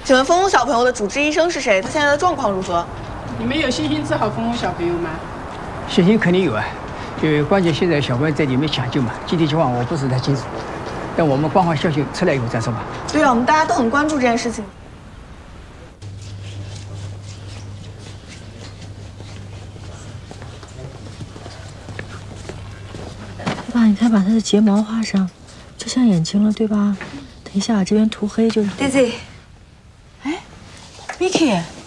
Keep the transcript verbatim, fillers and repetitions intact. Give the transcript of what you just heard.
请问峰峰小朋友的主治医生是谁？他现在的状况如何？ 你们有信心治好峰峰小朋友吗？ 信心肯定有啊，就关键现在小朋友在里面抢救嘛，具体情况我不是太清楚。等我们官方消息出来以后再说吧。 对啊，我们大家都很关注这件事情。 爸，你看把他的睫毛画上，就像眼睛了，对吧？等一下，这边涂黑就。 Daisy， 哎 ，Vicky。